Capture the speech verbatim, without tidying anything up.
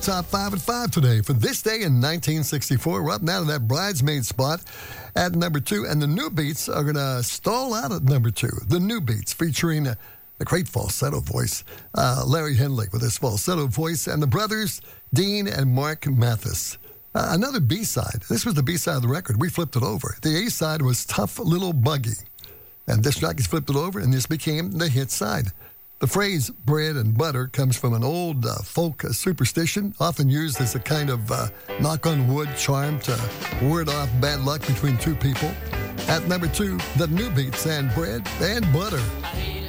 top five at five today. For this day in nineteen sixty-four, we're up now to that bridesmaid spot at number two. And the New Beats are going to stall out at number two. The New Beats featuring uh, the great falsetto voice, uh, Larry Henley with his falsetto voice, and the brothers, Dean and Mark Mathis. Uh, another B-side. This was the B-side of the record. We flipped it over. The A-side was Tough Little Buggy. And this jockeys flipped it over, and this became the hit side. The phrase bread and butter comes from an old uh, folk uh, superstition, often used as a kind of uh, knock-on-wood charm to ward off bad luck between two people. At number two, the New Beats and bread and butter.